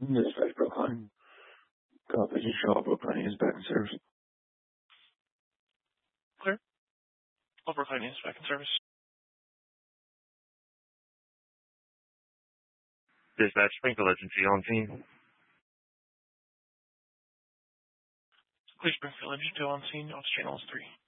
Dispatch Brookline. Copy. Just show up. Brookline is back in service. Clear. All Brookline is back in service. Dispatch, Springfield Agency on scene. Clear Springfield Engine 2 on scene. Ops channel is 3.